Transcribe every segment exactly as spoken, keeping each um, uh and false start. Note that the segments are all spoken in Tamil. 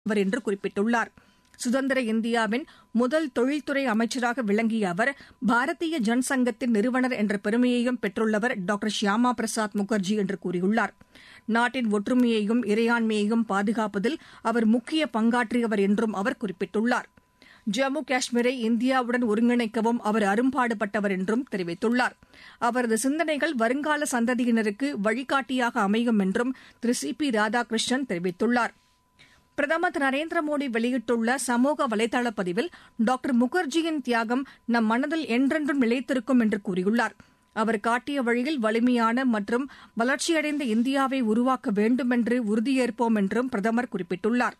அவர் என்று குறிப்பிட்டுள்ளார். சுதந்திர இந்தியாவின் முதல் தொழில்துறை அமைச்சராக விளங்கிய அவர் பாரதீய ஜனசங்கத்தின் நிறுவனர் என்ற பெருமையையும் பெற்றுள்ளவர் டாக்டர் ஷியாமா பிரசாத் முகர்ஜி என்று கூறியுள்ளார். நாட்டின் ஒற்றுமையையும் இறையாண்மையையும் பாதுகாப்பதில் அவர் முக்கிய பங்காற்றியவர் என்றும் அவர் குறிப்பிட்டுள்ளார். ஜம்மு காஷ்மீரை இந்தியாவுடன் ஒருங்கிணைக்கவும் அவர் அரும்பாடுபட்டவர் என்றும் தெரிவித்துள்ளார். அவரது சிந்தனைகள் வருங்கால சந்ததியினருக்கு வழிகாட்டியாக அமையும் என்றும் திரு சி பி ராதாகிருஷ்ணன் தெரிவித்துள்ளார். பிரதமர் திரு நரேந்திர மோடி வெளியிட்டுள்ள சமூக வலைதள பதிவில் டாக்டர் முகர்ஜியின் தியாகம் நம் மனதில் என்றென்றும் நிலைத்திருக்கும் என்று கூறியுள்ளார். அவர் காட்டிய வழியில் வலிமையான மற்றும் வளர்ச்சியடைந்த இந்தியாவை உருவாக்க வேண்டும் என்று உறுதியேற்போம் என்றும் பிரதமர் குறிப்பிட்டுள்ளார்.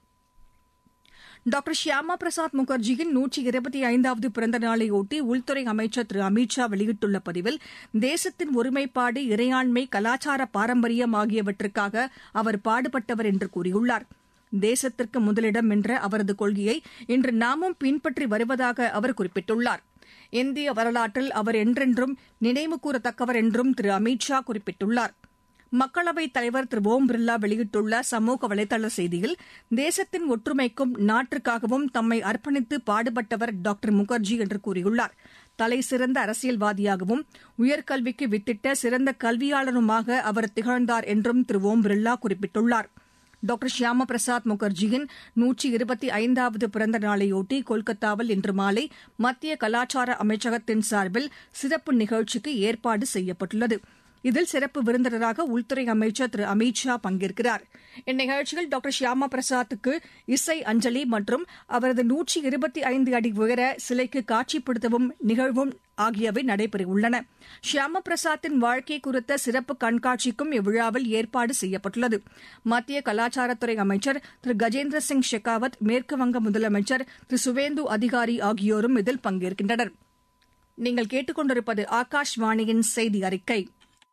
டாக்டர் ஷியாமா பிரசாத் முகர்ஜியின் நூற்றி இருபத்தி ஐந்தாவது பிறந்த நாளையொட்டி உள்துறை அமைச்சர் திரு அமித் ஷா வெளியிட்டுள்ள பதிவில் தேசத்தின் ஒருமைப்பாடு, இறையாண்மை, கலாச்சார பாரம்பரியம் ஆகியவற்றுக்காக அவர் பாடுபட்டவர் என்று கூறியுள்ளார். தேசத்திற்கு முதலிடம் என்ற அவரது கொள்கையை இன்று நாமும் பின்பற்றி வருவதாக அவர் குறிப்பிட்டுள்ளார். இந்திய வரலாற்றில் அவர் என்றென்றும் நினைவு கூறத்தக்கவர் என்றும் திரு அமித் ஷா குறிப்பிட்டுள்ளார். மக்களவைத் தலைவர் திரு ஓம் பிர்லா வெளியிட்டுள்ள சமூக வலைதள செய்தியில் தேசத்தின் ஒற்றுமைக்கும் நாட்டிற்காகவும் தம்மை அர்ப்பணித்து பாடுபட்டவர் டாக்டர் முகர்ஜி என்று கூறியுள்ளார். தலைசிறந்த அரசியல்வாதியாகவும் உயர்கல்விக்கு வித்திட்ட சிறந்த கல்வியாளருமாக அவர் திகழ்ந்தார் என்றும் திரு ஓம் பிர்லா குறிப்பிட்டுள்ளார். டாக்டர் ஷியாமா பிரசாத் முகர்ஜியின் நூற்றி இருபத்தி ஐந்தாவது பிறந்த நாளையொட்டி கொல்கத்தாவில் இன்று மாலை மத்திய கலாச்சார அமைச்சகத்தின் சார்பில் சிறப்பு நிகழ்ச்சிக்கு ஏற்பாடு செய்யப்பட்டுள்ளது. இதில் சிறப்பு விருந்தினராக உள்துறை அமைச்சர் திரு அமித் ஷா பங்கேற்கிறார். இந்நிகழ்ச்சியில் டாக்டர் ஷியாமா பிரசாத்துக்கு இசை அஞ்சலி மற்றும் அவரது நூற்றி இருபத்தி ஐந்து அடி உயர சிலைக்கு காட்சிப்படுத்தவும் நிகழ்வும் ஆகியவை நடைபெறவுள்ளன. ஷியாமா பிரசாத்தின் வாழ்க்கை குறித்த சிறப்பு கண்காட்சிக்கும் இவ்விழாவில் ஏற்பாடு செய்யப்பட்டுள்ளது. மத்திய கலாச்சாரத்துறை அமைச்சர் திரு கஜேந்திர சிங் ஷெகாவத், மேற்குவங்க முதலமைச்சர் திரு சுவேந்து அதிகாரி ஆகியோரும் இதில் பங்கேற்கின்றனர். நீங்கள் கேட்டுக் கொண்டிருப்பது ஆகாஷ்வாணியின் செய்தி அறிக்கை.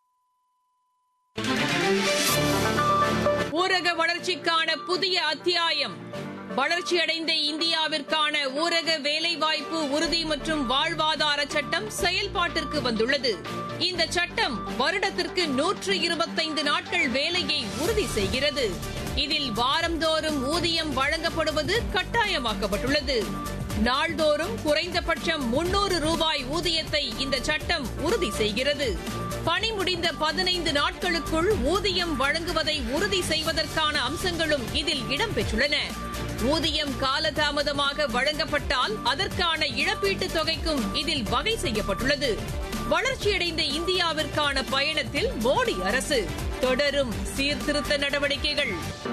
ஊரக வளர்ச்சிக்கான புதிய அத்தியாயம். வளர்ச்சியடைந்த இந்தியாவிற்கான ஊரக வேலைவாய்ப்பு உறுதி மற்றும் வாழ்வாதார சட்டம் செயல்பாட்டிற்கு வந்துள்ளது. இந்த சட்டம் வருடத்திற்கு நூற்று இருபத்தைந்து நாட்கள் வேலையை உறுதி செய்கிறது. இதில் வாரந்தோறும் ஊதியம் வழங்கப்படுவது கட்டாயமாக்கப்பட்டுள்ளது. நாள்தோறும் குறைந்தபட்சம் முன்னூறு ரூபாய் ஊதியத்தை இந்த சட்டம் உறுதி செய்கிறது. பணி முடிந்த பதினைந்து நாட்களுக்குள் ஊதியம் வழங்குவதை உறுதி செய்வதற்கான அம்சங்களும் இதில் இடம்பெற்றுள்ளன. ஊதியம் காலதாமதமாக வழங்கப்பட்டால் அதற்கான இழப்பீட்டுத் தொகைக்கும் இதில் வகை செய்யப்பட்டுள்ளது. வளர்ச்சியடைந்த இந்தியாவிற்கான பயணத்தில் மோடி அரசு தொடரும் சீர்திருத்த நடவடிக்கைகள்.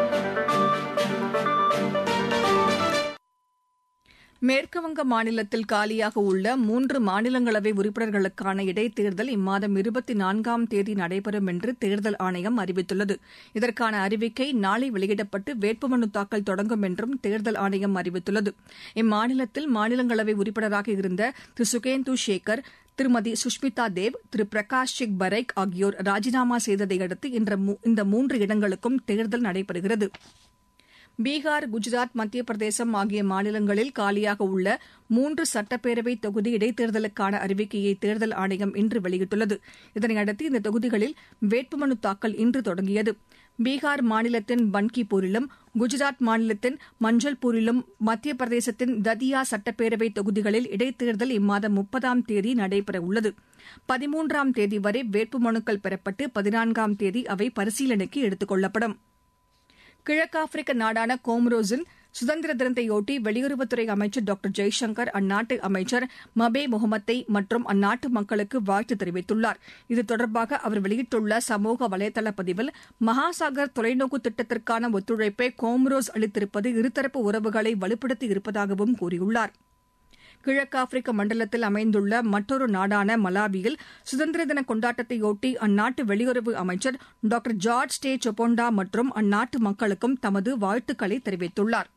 மேற்குவங்க மாநிலத்தில் காலியாக உள்ள மூன்று மாநிலங்களவை உறுப்பினர்களுக்கான இடைத்தேர்தல் இம்மாதம் இருபத்தி நான்காம் தேதி நடைபெறும் என்று தேர்தல் ஆணையம் அறிவித்துள்ளது. இதற்கான அறிவிக்கை நாளை வெளியிடப்பட்டு வேட்புமனு தாக்கல் தொடங்கும் என்றும் தேர்தல் ஆணையம் அறிவித்துள்ளது. இம்மாநிலத்தில் மாநிலங்களவை உறுப்பினராக இருந்த திரு சுகேந்து சேகர், திருமதி சுஷ்மிதா தேவ், திரு பிரகாஷ் சிங் பரைக் ஆகியோர் ராஜினாமா செய்ததை அடுத்து இந்த மூன்று இடங்களுக்கும் தேர்தல் நடைபெறுகிறது. பீகார், குஜராத், மத்திய பிரதேசம் ஆகிய மாநிலங்களில் காலியாக உள்ள மூன்று சட்டப்பேரவை தொகுதி இடைத்தேர்தலுக்கான அறிவிக்கையை தேர்தல் ஆணையம் இன்று வெளியிட்டுள்ளது. இதனையடுத்து இந்த தொகுதிகளில் வேட்புமனு தாக்கல் இன்று தொடங்கியது. பீகார் மாநிலத்தின் பன்கிபூரிலும், குஜராத் மாநிலத்தின் மஞ்சள்பூரிலும், மத்திய பிரதேசத்தின் ததியா சட்டப்பேரவை தொகுதிகளில் இடைத்தேர்தல் இம்மாதம் முப்பதாம் தேதி நடைபெறவுள்ளது. பதிமூன்றாம் தேதி வரை வேட்புமனுக்கள் பெறப்பட்டு பதினான்காம் தேதி அவை பரிசீலனைக்கு எடுத்துக் கொள்ளப்படும். கிழக்காப்பிரிக்க நாடான கோமரோஸின் சுதந்திர தினத்தையொட்டி வெளியுறவுத்துறை அமைச்சர் டாக்டர் ஜெய்சங்கர் அந்நாட்டு அமைச்சர் மபே முகமத்தை மற்றும் அந்நாட்டு மக்களுக்கு வாழ்த்து தெரிவித்துள்ளார். இது தொடர்பாக அவர் வெளியிட்டுள்ள சமூக வலைதள பதிவில் மகாசாகர் தொலைநோக்கு திட்டத்திற்கான ஒத்துழைப்பை கோமரோஸ் அளித்திருப்பது இருதரப்பு உறவுகளை வலுப்படுத்தி இருப்பதாகவும் கூறியுள்ளார். கிழக்காப்பிரிக்க மண்டலத்தில் அமைந்துள்ள மற்றொரு நாடான மலாவியில் சுதந்திர தின கொண்டாட்டத்தையொட்டி அந்நாட்டு வெளியுறவு அமைச்சர் டாக்டர் ஜார்ஜ் டே சொபொண்டா மற்றும் அந்நாட்டு மக்களுக்கும் தமது வாழ்த்துக்களை தெரிவித்துள்ளார்.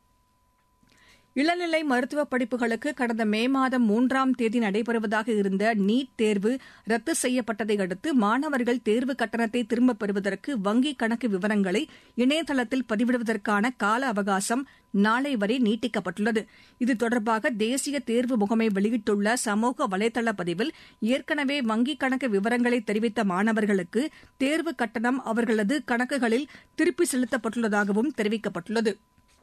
இளநிலை மருத்துவ படிப்புகளுக்கு கடந்த மே மாதம் மூன்றாம் தேதி நடைபெறுவதாக இருந்த நீட் தேர்வு ரத்து செய்யப்பட்டதை அடுத்து மாணவர்கள் தேர்வு கட்டணத்தை திரும்பப் பெறுவதற்கு வங்கிக் கணக்கு விவரங்களை இணையதளத்தில் பதிவிடுவதற்கான கால அவகாசம் நாளை வரை நீட்டிக்கப்பட்டுள்ளது. இது தொடர்பாக தேசிய தேர்வு முகமை வெளியிட்டுள்ள சமூக வலைதள பதிவில் ஏற்கனவே வங்கிக் கணக்கு விவரங்களை தெரிவித்த மாணவர்களுக்கு தேர்வு கட்டணம் அவர்களது கணக்குகளில் திருப்பி செலுத்தப்பட்டுள்ளதாகவும் தெரிவிக்கப்பட்டுள்ளது.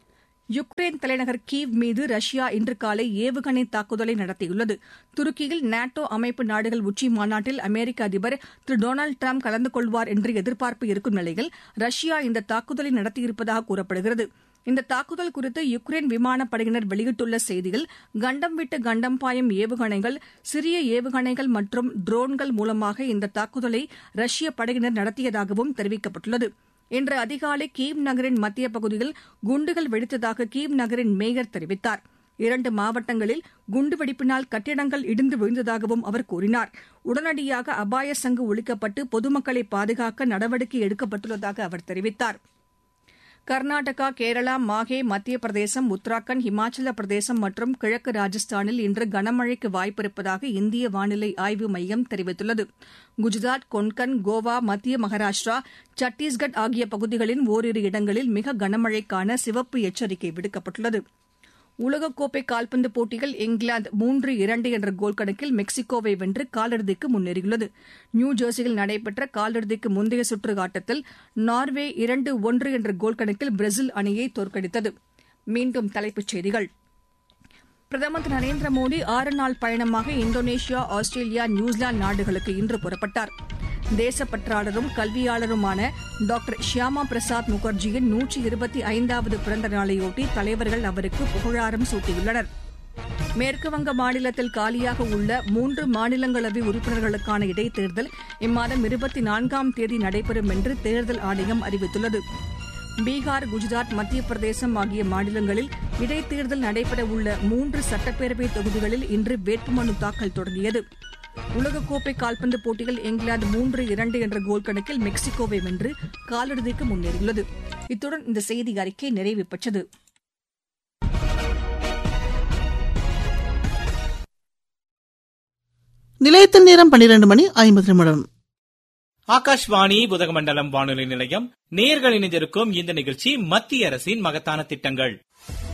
யுக்ரைன் தலைநகர் கீவ் மீது ரஷ்யா இன்று காலை ஏவுகணை தாக்குதலை நடத்தியுள்ளது. துருக்கியில் நாட்டோ அமைப்பு நாடுகள் உச்சி மாநாட்டில் அமெரிக்க அதிபர் திரு டொனால்டு டிரம்ப் கலந்து கொள்வார் என்று எதிர்பார்ப்பு இருக்கும் நிலையில் ரஷ்யா இந்த தாக்குதலை நடத்தியிருப்பதாக கூறப்படுகிறது. இந்த தாக்குதல் குறித்து யுக்ரைன் விமானப்படையினர் வெளியிட்டுள்ள செய்தியில், கண்டம் விட்டு கண்டம் பாயும் ஏவுகணைகள், சிறிய ஏவுகணைகள் மற்றும் ட்ரோன்கள் மூலமாக இந்த தாக்குதலை ரஷ்ய படையினர் நடத்தியதாகவும் தெரிவிக்கப்பட்டுள்ளது. இன்று அதிகாலை கீவ் நகரின் மத்திய பகுதியில் குண்டுகள் வெடித்ததாக கீவ் நகரின் மேயர் தெரிவித்தார். இரண்டு மாவட்டங்களில் குண்டுவெடிப்பினால் கட்டிடங்கள் இடிந்து விழுந்ததாகவும் அவர் கூறினார். உடனடியாக அபாய சங்கு ஒலிக்கப்பட்டு பொதுமக்களை பாதுகாக்க நடவடிக்கை எடுக்கப்பட்டுள்ளதாக அவர் தெரிவித்தார். கர்நாடகா, கேரளா, மாஹே, மத்திய பிரதேசம், உத்தராகண்ட், இமாச்சல பிரதேசம் மற்றும் கிழக்கு ராஜஸ்தானில் இன்று கனமழைக்கு வாய்ப்பிருப்பதாக இந்திய வானிலை ஆய்வு மையம் தெரிவித்துள்ளது. குஜராத், கொன்கன், கோவா, மத்திய மகாராஷ்டிரா, சத்தீஸ்கட் ஆகிய பகுதிகளின் ஓரிரு இடங்களில் மிக கனமழைக்கான சிவப்பு எச்சரிக்கை விடுக்கப்பட்டுள்ளது. உலகக்கோப்பை கால்பந்து போட்டியில் இங்கிலாந்து மூன்று இரண்டு என்ற கோல் கணக்கில் மெக்சிகோவை வென்று காலிறுதிக்கு முன்னேறியுள்ளது. நியூஜெர்சியில் நடைபெற்ற காலிறுதிக்கு முந்தைய சுற்று ஆட்டத்தில் நார்வே இரண்டு ஒன்று என்ற கோல் கணக்கில் பிரேசில் அணியை தோற்கடித்தது. மீண்டும் தலைப்புச் செய்திகள். பிரதமர் திரு நரேந்திர மோடி ஆறு நாள் பயணமாக இந்தோனேஷியா, ஆஸ்திரேலியா, நியூசிலாந்து நாடுகளுக்கு இன்று புறப்பட்டார். தேசப்பற்றாளரும் கல்வியாளருமான டாக்டர் ஷியாமா பிரசாத் முகர்ஜியின் நூற்றி இருபத்தி ஐந்தாவது பிறந்த நாளையொட்டி தலைவர்கள் அவருக்கு புகழாரம் சூட்டியுள்ளனர். மேற்குவங்க மாநிலத்தில் காலியாக உள்ள மூன்று மாநிலங்களவை உறுப்பினர்களுக்கான இடைத்தேர்தல் இம்மாதம் இருபத்தி நான்காம் தேதி நடைபெறும் என்று தேர்தல் ஆணையம் அறிவித்துள்ளது. பீகார், குஜராத், மத்திய பிரதேசம் ஆகிய மாநிலங்களில் இடைத்தேர்தல் நடைபெறவுள்ள மூன்று சட்டப்பேரவை தொகுதிகளில் இன்று வேட்புமனு தாக்கல் தொடங்கியது. உலகக்கோப்பை கால்பந்து போட்டியில் இங்கிலாந்து மூன்று இரண்டு என்ற கோல் கணக்கில் மெக்சிகோவை வென்று காலிறுதிக்கு முன்னேறியுள்ளது. இத்துடன் இந்த செய்தி அறிக்கை நிறைவு பெற்றது. நிலையத்தில் நேரம் பன்னிரண்டு மணி ஐம்பது நிமிடம். ஆகாஷ்வாணி புதகமண்டலம் வானொலி நிலையம் நேயர்கள் இணைந்திருக்கும் இந்த நிகழ்ச்சி மத்திய அரசின் மகத்தான திட்டங்கள்.